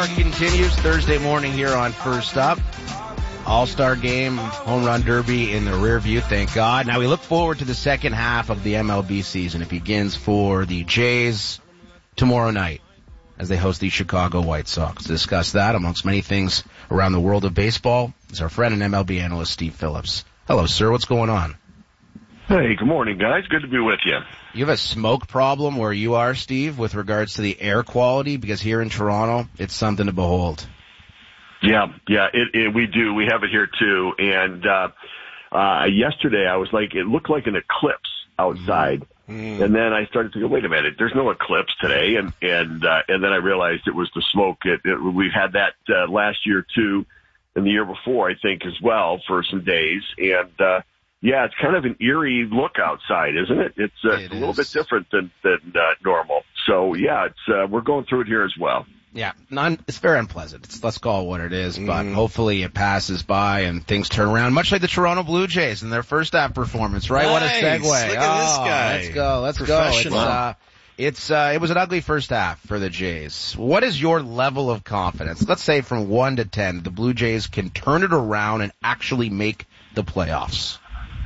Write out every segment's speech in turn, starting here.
continues Thursday morning here on First Up. All-Star game, home run derby in the rear view, thank God. Now we look forward to the second half of the MLB season. It begins for the Jays tomorrow night as they host the Chicago White Sox. To discuss that, amongst many things around the world of baseball, is our friend and MLB analyst, Steve Phillips. Hello, sir. What's going on? Hey, good morning, guys. Good to be with you. You have a smoke problem where you are, Steve, with regards to the air quality? Because here in Toronto, it's something to behold. Yeah, we do. We have it here, too. And yesterday, I was like, it looked like an eclipse outside. Mm. And then I started to go, wait a minute, there's no eclipse today. And then I realized it was the smoke. We've had that last year, too, and the year before, I think, as well, for some days. And yeah, it's kind of an eerie look outside, isn't it? It's a little bit different than normal. So, yeah, we're going through it here as well. Yeah, it's very unpleasant. Let's call it what it is, but hopefully it passes by and things turn around, much like the Toronto Blue Jays in their first half performance, right? Nice. What a segue. Look at this guy. Let's go. It was an ugly first half for the Jays. What is your level of confidence? Let's say from 1 to 10, the Blue Jays can turn it around and actually make the playoffs.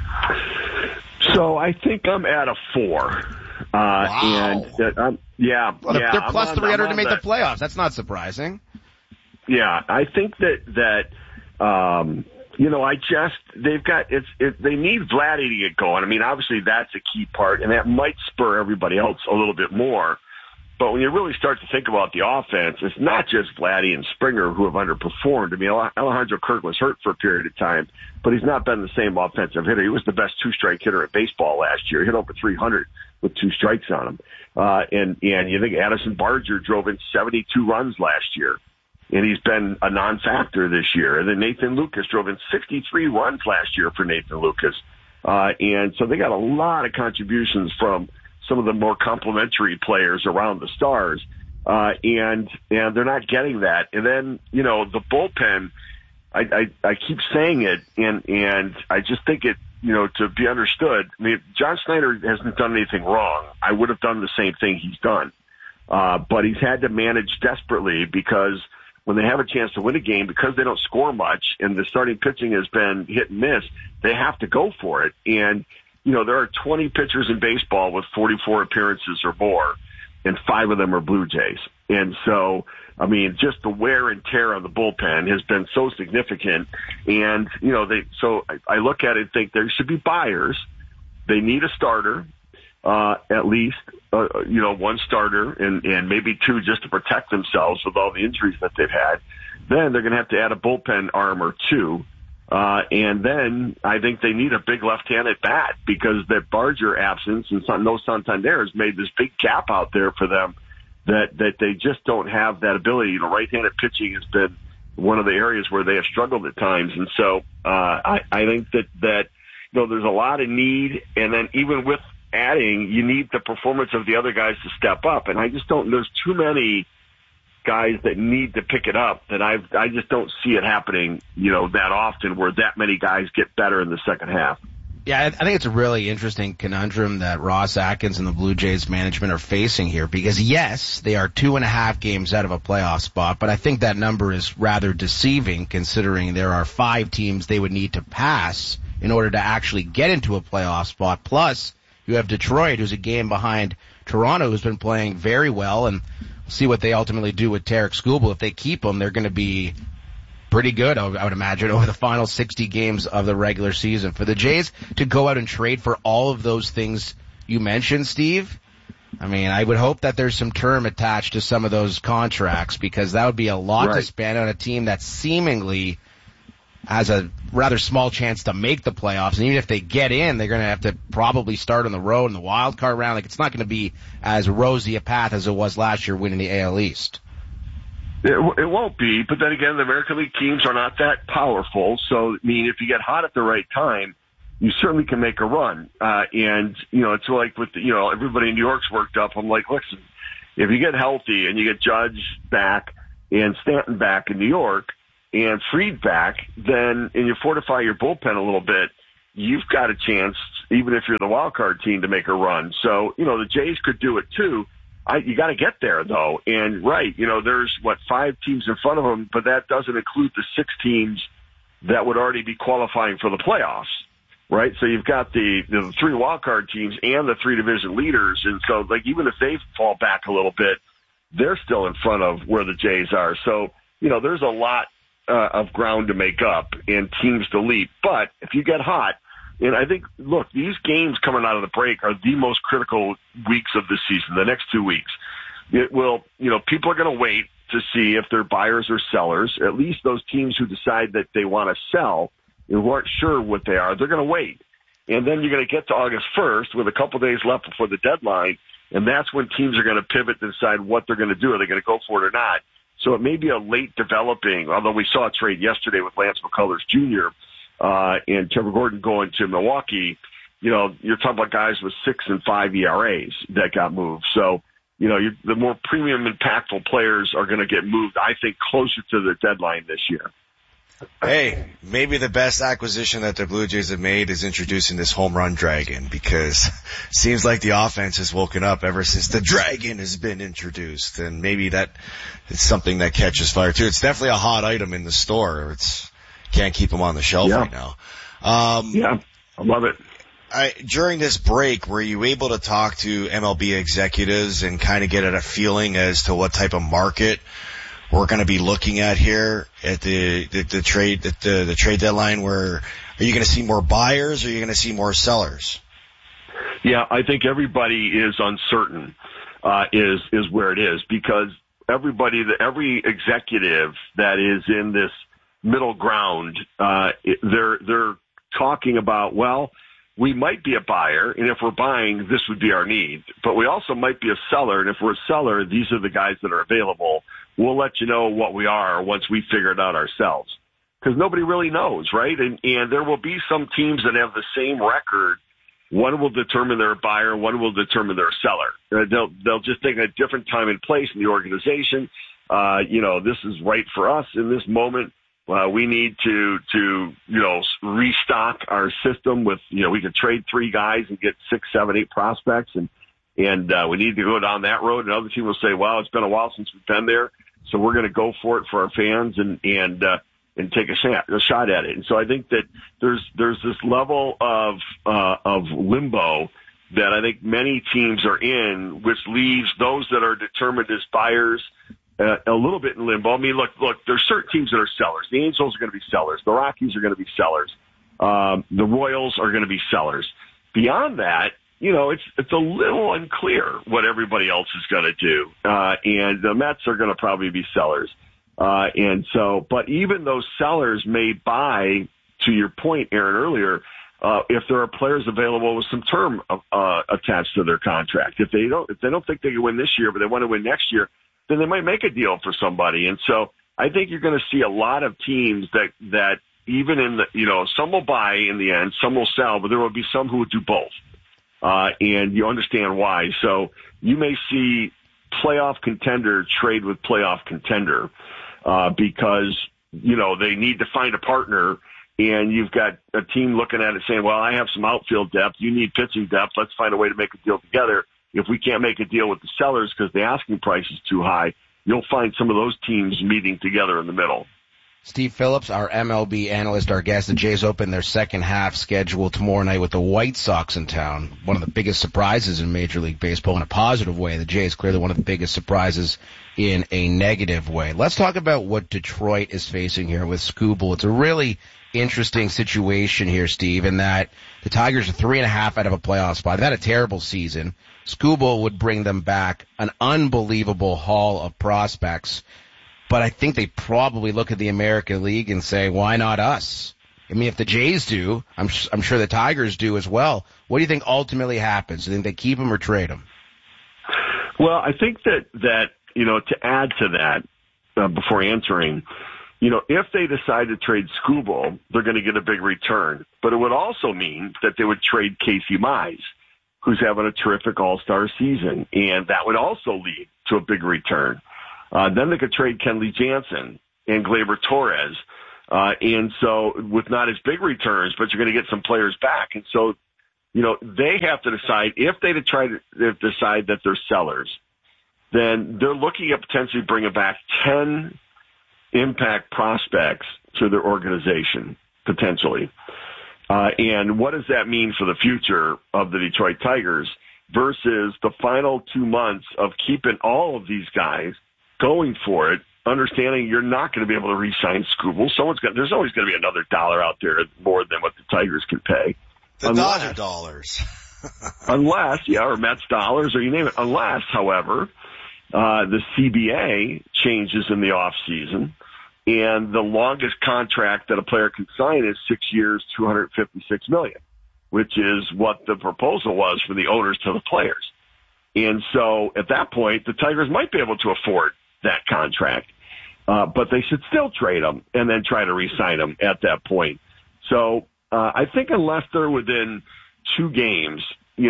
So I think I'm at a 4. Wow. And they're plus 300 to make the playoffs. That's not surprising. Yeah, I think that they need Vladdy to get going. I mean, obviously that's a key part, and that might spur everybody else a little bit more. But when you really start to think about the offense, it's not just Vladdy and Springer who have underperformed. I mean, Alejandro Kirk was hurt for a period of time, but he's not been the same offensive hitter. He was the best two-strike hitter in baseball last year. He hit over 300 with 2 strikes on him. And you think Addison Barger drove in 72 runs last year, and he's been a non-factor this year. And then Nathan Lucas drove in 63 runs last year for Nathan Lucas. And so they got a lot of contributions from some of the more complimentary players around the Stars, and they're not getting that. And then, the bullpen, I keep saying it, and I just think it, to be understood. I mean, John Schneider hasn't done anything wrong. I would have done the same thing he's done. But he's had to manage desperately because when they have a chance to win a game, because they don't score much and the starting pitching has been hit and miss, they have to go for it. And there are 20 pitchers in baseball with 44 appearances or more, and 5 of them are Blue Jays. And so, I mean, just the wear and tear on the bullpen has been so significant. And, so I look at it and think there should be buyers. They need a starter, at least, one starter and maybe 2 just to protect themselves with all the injuries that they've had. Then they're going to have to add a bullpen arm or 2. And then I think they need a big left-handed bat because that Barger absence and no Santander has made this big gap out there for them that they just don't have that ability. Right-handed pitching has been one of the areas where they have struggled at times. And so, I think that there's a lot of need. And then even with adding, you need the performance of the other guys to step up. And I just there's too many guys that need to pick it up that I just don't see it happening, that often where that many guys get better in the second half. Yeah, I think it's a really interesting conundrum that Ross Atkins and the Blue Jays management are facing here because, yes, they are 2.5 games out of a playoff spot, but I think that number is rather deceiving considering there are 5 teams they would need to pass in order to actually get into a playoff spot. Plus, you have Detroit, who's a game behind Toronto, who's been playing very well, and see what they ultimately do with Tarek Skubal. If they keep him, they're going to be pretty good, I would imagine, over the final 60 games of the regular season. For the Jays to go out and trade for all of those things you mentioned, Steve, I mean, I would hope that there's some term attached to some of those contracts because that would be a lot to spend on a team that seemingly has a rather small chance to make the playoffs. And even if they get in, they're going to have to probably start on the road in the wild card round. Like, it's not going to be as rosy a path as it was last year winning the AL East. It won't be, but then again, the American League teams are not that powerful. So, I mean, if you get hot at the right time, you certainly can make a run. And, it's like with, everybody in New York's worked up. I'm like, listen, if you get healthy and you get Judge back and Stanton back in New York and Fried back, then, and you fortify your bullpen a little bit, you've got a chance, even if you're the wild card team, to make a run. So, the Jays could do it too. You got to get there though. And right, there's 5 teams in front of them, but that doesn't include the 6 teams that would already be qualifying for the playoffs. Right. So you've got the 3 wildcard teams and the 3 division leaders. And so even if they fall back a little bit, they're still in front of where the Jays are. So, there's a lot of ground to make up and teams to leap. But if you get hot, and I think, look, these games coming out of the break are the most critical weeks of the season, the next 2 weeks. It will, people are going to wait to see if they're buyers or sellers. At least those teams who decide that they want to sell and who aren't sure what they are, they're going to wait. And then you're going to get to August 1st with a couple days left before the deadline, and that's when teams are going to pivot to decide what they're going to do. Are they going to go for it or not? So it may be a late developing, although we saw a trade yesterday with Lance McCullers Jr. And Trevor Gordon going to Milwaukee. You're talking about guys with 6 and 5 ERAs that got moved. So, the more premium impactful players are going to get moved, I think, closer to the deadline this year. Hey, maybe the best acquisition that the Blue Jays have made is introducing this home run dragon, because it seems like the offense has woken up ever since the dragon has been introduced, and maybe that is something that catches fire too. It's definitely a hot item in the store. Can't keep them on the shelf right now. I love it. During this break, were you able to talk to MLB executives and kind of get a feeling as to what type of market we're going to be looking at here at the trade deadline? Where are you going to see more buyers, or are you going to see more sellers? Yeah, I think everybody is uncertain, is where it is, because every executive that is in this middle ground, they're talking about, well, we might be a buyer, and if we're buying, this would be our need. But we also might be a seller, and if we're a seller, these are the guys that are available. We'll let you know what we are once we figure it out ourselves. Because nobody really knows, right? And there will be some teams that have the same record. One will determine they're a buyer, one will determine they're a seller. They'll just take a different time and place in the organization. This is right for us in this moment. We need to restock our system with, we could trade 3 guys and get 6, 7, 8 prospects, and we need to go down that road. And other team will say, well, it's been a while since we've been there, so we're going to go for it for our fans and take a shot at it. And so I think that there's this level of limbo that I think many teams are in, which leaves those that are determined as buyers a little bit in limbo. I mean, look, there's certain teams that are sellers. The Angels are going to be sellers. The Rockies are going to be sellers. The Royals are going to be sellers. Beyond that, it's a little unclear what everybody else is going to do. And the Mets are going to probably be sellers. But even those sellers may buy, to your point, Aaron, earlier, if there are players available with some term attached to their contract. If they don't think they can win this year, but they want to win next year, then they might make a deal for somebody. And so I think you're going to see a lot of teams that even in the, some will buy in the end, some will sell, but there will be some who will do both. And you understand why. So you may see playoff contender trade with playoff contender, because, they need to find a partner, and you've got a team looking at it saying, well, I have some outfield depth. You need pitching depth. Let's find a way to make a deal together. If we can't make a deal with the sellers because the asking price is too high, you'll find some of those teams meeting together in the middle. Steve Phillips, our MLB analyst, our guest. The Jays open their second half schedule tomorrow night with the White Sox in town. One of the biggest surprises in Major League Baseball in a positive way. The Jays clearly one of the biggest surprises in a negative way. Let's talk about what Detroit is facing here with Skubal. It's a really interesting situation here, Steve, in that the Tigers are 3.5 out of a playoff spot. They've had a terrible season. Skubal would bring them back an unbelievable haul of prospects. But I think they probably look at the American League and say, why not us? I mean, if the Jays do, I'm sure the Tigers do as well. What do you think ultimately happens? Do you think they keep him or trade him? Well, I think that to add to that, before answering, if they decide to trade Skubal, they're going to get a big return. But it would also mean that they would trade Casey Mize, who's having a terrific all-star season, and that would also lead to a big return. Then they could trade Kenley Jansen and Gleyber Torres. And so with not as big returns, but you're going to get some players back. And so, they have to decide if they decide that they're sellers, then they're looking at potentially bringing back 10 impact prospects to their organization, potentially. And what does that mean for the future of the Detroit Tigers versus the final 2 months of keeping all of these guys going for it, understanding you're not going to be able to re-sign Skubal. There's always going to be another dollar out there more than what the Tigers can pay. The Dodger dollars. Or Mets dollars, or you name it. Unless, however, the CBA changes in the off season, and the longest contract that a player can sign is 6 years, $256 million, which is what the proposal was from the owners to the players. And so at that point, the Tigers might be able to afford that contract, but they should still trade them and then try to re-sign them at that point. So I think unless they're within 2 games,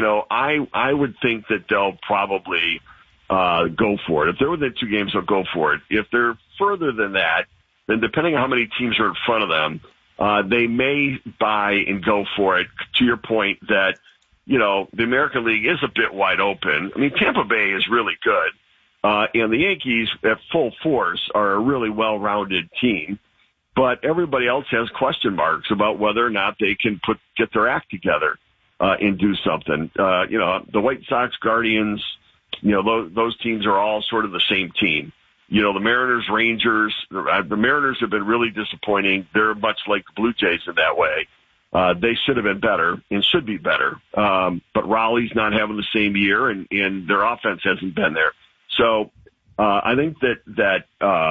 I would think that they'll probably go for it. If they're within 2 games, they'll go for it. If they're further than that, then depending on how many teams are in front of them, they may buy and go for it. To your point that, the American League is a bit wide open. I mean, Tampa Bay is really good. And the Yankees at full force are a really well-rounded team, but everybody else has question marks about whether or not they can get their act together, and do something. The White Sox, Guardians, those teams are all sort of the same team. The Mariners, Rangers, the Mariners have been really disappointing. They're much like the Blue Jays in that way. They should have been better and should be better. But Raleigh's not having the same year, and their offense hasn't been there. So, I think that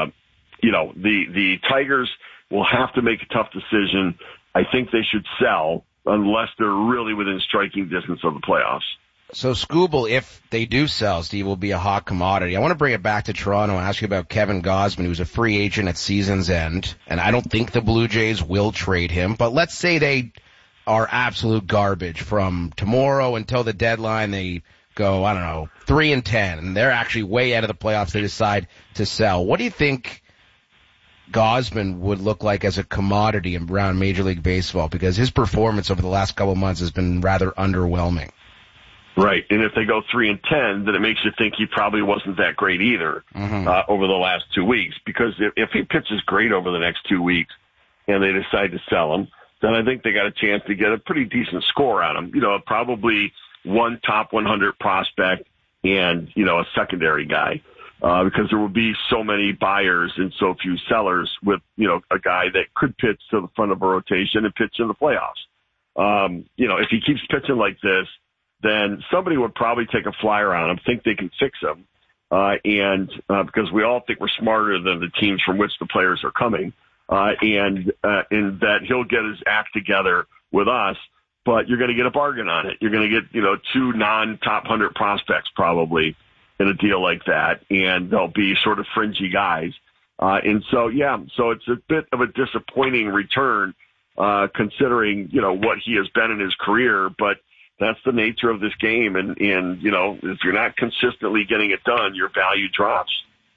the Tigers will have to make a tough decision. I think they should sell unless they're really within striking distance of the playoffs. So Skubal, if they do sell, Steve, will be a hot commodity. I want to bring it back to Toronto and ask you about Kevin Gausman, who's a free agent at season's end. And I don't think the Blue Jays will trade him. But let's say they are absolute garbage from tomorrow until the deadline. They go, 3-10, and they're actually way out of the playoffs. They decide to sell. What do you think Gausman would look like as a commodity around Major League Baseball? Because his performance over the last couple of months has been rather underwhelming. Right, and if they go 3-10, then it makes you think he probably wasn't that great either over the last 2 weeks. Because if he pitches great over the next 2 weeks and they decide to sell him, then I think they got a chance to get a pretty decent score on him. Probably one top 100 prospect and, a secondary guy. Because there will be so many buyers and so few sellers with, a guy that could pitch to the front of a rotation and pitch in the playoffs. If he keeps pitching like this, then somebody would probably take a flyer on him, think they can fix him. Because we all think we're smarter than the teams from which the players are coming. And that he'll get his act together with us, but you're going to get a bargain on it. You're going to get, 2 non-top 100 prospects probably in a deal like that. And they'll be sort of fringy guys. So it's a bit of a disappointing return, considering, what he has been in his career, but that's the nature of this game. And if you're not consistently getting it done, your value drops.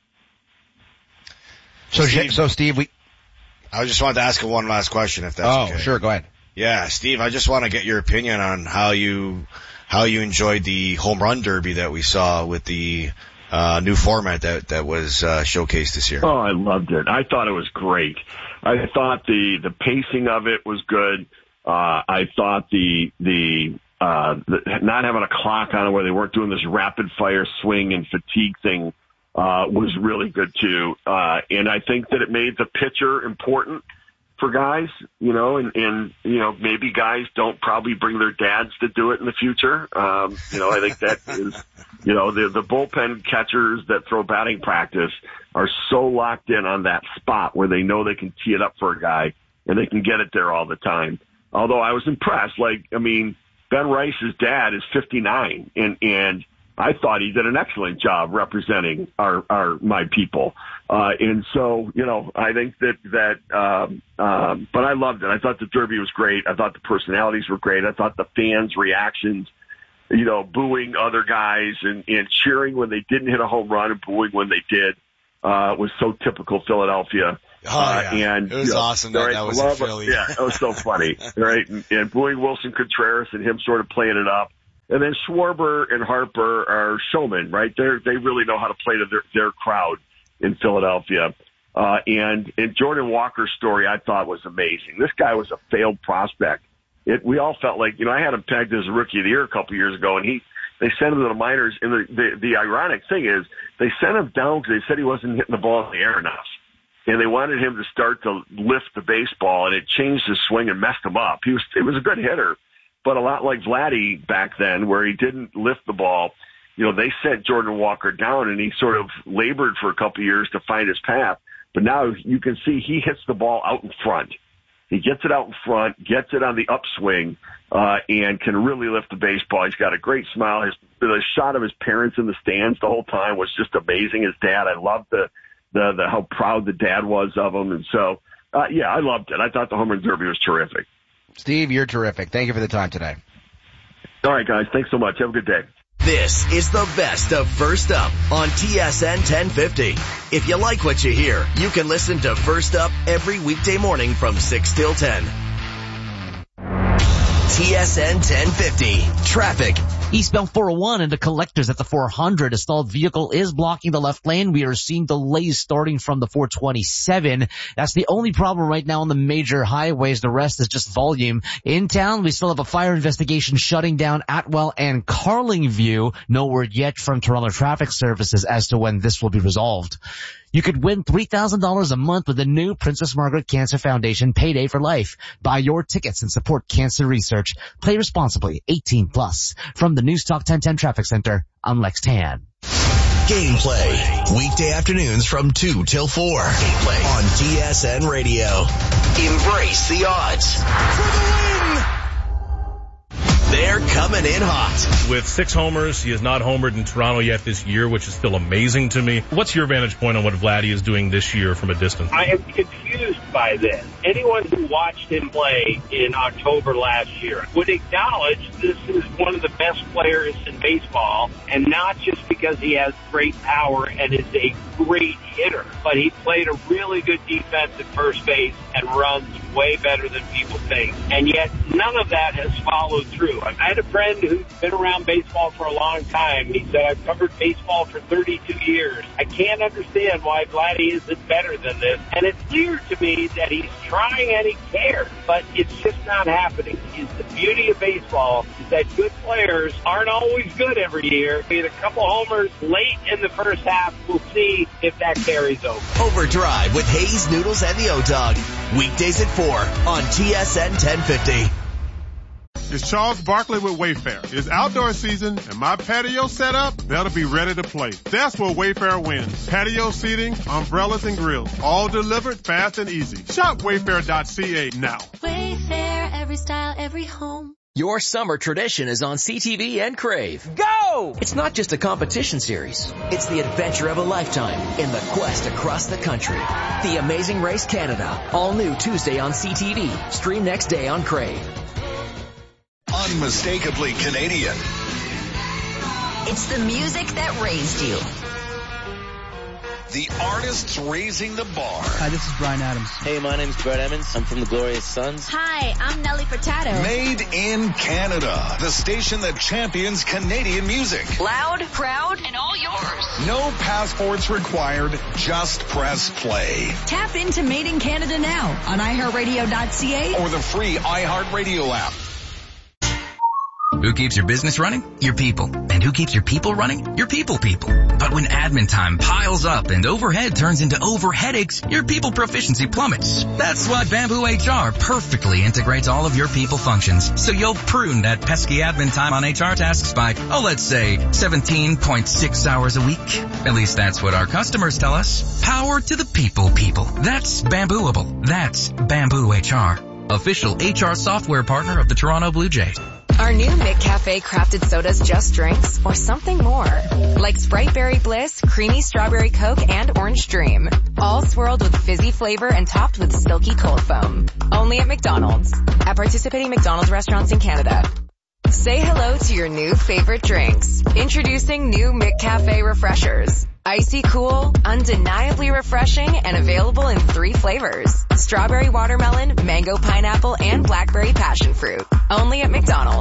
So Steve, I just wanted to ask one last question, if that's okay. Oh, sure, go ahead. Yeah, Steve, I just want to get your opinion on how you enjoyed the home run derby that we saw with the new format that was showcased this year. Oh, I loved it. I thought it was great. I thought the pacing of it was good. I thought the not having a clock on it where they weren't doing this rapid fire swing and fatigue thing was really good too. And I think that it made the pitcher important for guys, and maybe guys don't probably bring their dads to do it in the future. I think that is, the bullpen catchers that throw batting practice are so locked in on that spot where they know they can tee it up for a guy and they can get it there all the time. Although I was impressed, Ben Rice's dad is 59 and I thought he did an excellent job representing my people. And so, I think that but I loved it. I thought the derby was great. I thought the personalities were great. I thought the fans' reactions, booing other guys and cheering when they didn't hit a home run and booing when they did, was so typical Philadelphia. Oh, yeah. And it was awesome that was in Philly. Yeah, it was so funny. Right. And booing Wilson Contreras and him sort of playing it up. And then Schwarber and Harper are showmen, right? They really know how to play to their crowd in Philadelphia. And Jordan Walker's story I thought was amazing. This guy was a failed prospect. We all felt like, I had him pegged as a rookie of the year a couple years ago, and they sent him to the minors. And the ironic thing is they sent him down because they said he wasn't hitting the ball in the air enough. And they wanted him to start to lift the baseball, and it changed his swing and messed him up. It was a good hitter, but a lot like Vladdy back then, where he didn't lift the ball. They sent Jordan Walker down, and he sort of labored for a couple of years to find his path. But now you can see he hits the ball out in front. He gets it out in front, gets it on the upswing, and can really lift the baseball. He's got a great smile. The shot of his parents in the stands the whole time was just amazing. His dad, I loved the how proud the dad was of him. And so, I loved it. I thought the home run derby was terrific. Steve, you're terrific. Thank you for the time today. All right, guys. Thanks so much. Have a good day. This is the best of First Up on TSN 1050. If you like what you hear, you can listen to First Up every weekday morning from 6 till 10. TSN 1050. Traffic. Eastbound 401 into Collectors at the 400. A stalled vehicle is blocking the left lane. We are seeing delays starting from the 427. That's the only problem right now on the major highways. The rest is just volume. In town, we still have a fire investigation shutting down Atwell and Carlingview. No word yet from Toronto Traffic Services as to when this will be resolved. You could win $3,000 a month with the new Princess Margaret Cancer Foundation Payday for Life. Buy your tickets and support cancer research. Play responsibly, 18+. From the News Talk 1010 Traffic Center, I'm Lex Tan. Gameplay. Weekday afternoons from 2 till 4. Gameplay on TSN Radio. Embrace the odds. For the win! They're coming in hot. With 6 homers, he has not homered in Toronto yet this year, which is still amazing to me. What's your vantage point on what Vladdy is doing this year from a distance? I am confused by this. Anyone who watched him play in October last year would acknowledge this is one of the best players in baseball, and not just because he has great power and is a great hitter, but he played a really good defense at first base and runs way better than people think. And yet none of that has followed through. I had a friend who's been around baseball for a long time. He said, I've covered baseball for 32 years. I can't understand why Vladdy isn't better than this. And it's clear to me that he's trying and he cares, but it's just not happening. The beauty of baseball is that good players aren't always good every year. We had a couple homers late in the first half. We'll see if that carries over. Overdrive with Hayes, Noodles, and the O-Dog. Weekdays at 4 on TSN 1050. It's Charles Barkley with Wayfair. It's outdoor season and my patio set up, that'll be ready to play. That's where Wayfair wins. Patio seating, umbrellas, and grills. All delivered fast and easy. Shop Wayfair.ca now. Wayfair, every style, every home. Your summer tradition is on CTV and Crave. Go! It's not just a competition series. It's the adventure of a lifetime in the quest across the country. The Amazing Race Canada. All new Tuesday on CTV. Stream next day on Crave. Unmistakably Canadian. It's the music that raised you. The artists raising the bar. Hi, this is Bryan Adams. Hey, my name's Brett Emmons. I'm from the Glorious Sons. Hi, I'm Nelly Furtado. Made in Canada. The station that champions Canadian music. Loud, proud, and all yours. No passports required. Just press play. Tap into Made in Canada now on iHeartRadio.ca or the free iHeartRadio app. Who keeps your business running? Your people. And who keeps your people running? Your people. But when admin time piles up and overhead turns into overheadaches, your people proficiency plummets. That's why Bamboo HR perfectly integrates all of your people functions. So you'll prune that pesky admin time on HR tasks by, let's say 17.6 hours a week. At least that's what our customers tell us. Power to the people. That's Bambooable. That's Bamboo HR. Official HR software partner of the Toronto Blue Jays. Our new McCafe crafted sodas just drinks or something more. Like Sprite Berry Bliss, Creamy Strawberry Coke, and Orange Dream. All swirled with fizzy flavor and topped with silky cold foam. Only at McDonald's. At participating McDonald's restaurants in Canada. Say hello to your new favorite drinks. Introducing new McCafe Refreshers. Icy cool, undeniably refreshing, and available in 3 flavors. Strawberry watermelon, mango pineapple, and blackberry passion fruit. Only at McDonald's.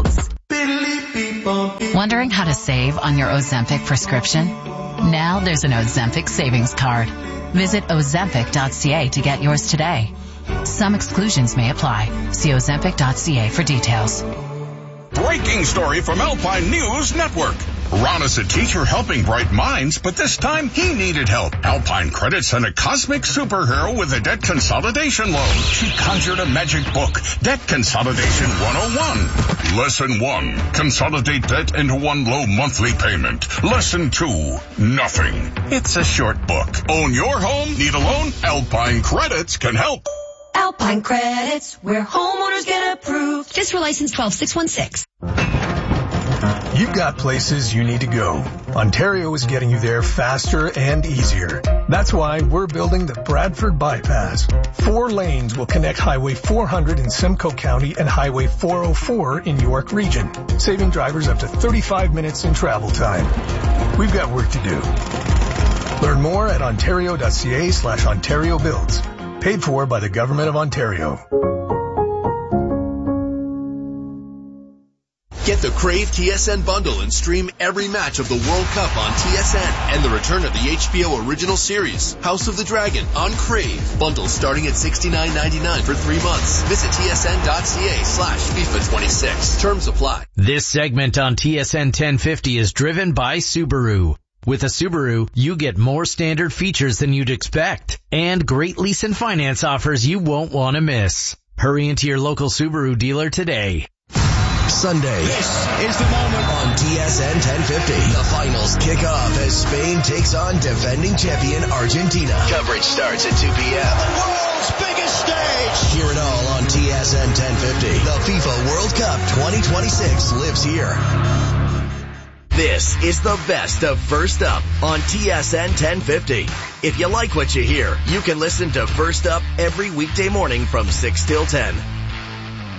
Wondering how to save on your Ozempic prescription? Now there's an Ozempic savings card. Visit Ozempic.ca to get yours today. Some exclusions may apply. See Ozempic.ca for details. Breaking story from Alpine News Network. Ron is a teacher helping bright minds, but this time he needed help. Alpine Credit sent a cosmic superhero with a debt consolidation loan. She conjured a magic book, Debt Consolidation 101. Lesson 1, consolidate debt into one low monthly payment. Lesson 2, nothing. It's a short book. Own your home? Need a loan? Alpine Credits can help. Alpine Credits, where homeowners get approved. Just for license 12616. You've got places you need to go. Ontario is getting you there faster and easier. That's why we're building the Bradford Bypass. 4 lanes will connect Highway 400 in Simcoe County and Highway 404 in York Region, saving drivers up to 35 minutes in travel time. We've got work to do. Learn more at ontario.ca/Ontario Builds. Paid for by the Government of Ontario. Get the Crave TSN bundle and stream every match of the World Cup on TSN and the return of the HBO original series, House of the Dragon, on Crave. Bundles starting at $69.99 for 3 months. Visit tsn.ca/FIFA26. Terms apply. This segment on TSN 1050 is driven by Subaru. With a Subaru, you get more standard features than you'd expect and great lease and finance offers you won't want to miss. Hurry into your local Subaru dealer today. Sunday. This is the moment on TSN 1050. The finals kick off as Spain takes on defending champion Argentina. Coverage starts at 2 p.m. The world's biggest stage. Hear it all on TSN 1050. The FIFA World Cup 2026 lives here. This is the best of First Up on TSN 1050. If you like what you hear, you can listen to First Up every weekday morning from 6 till 10.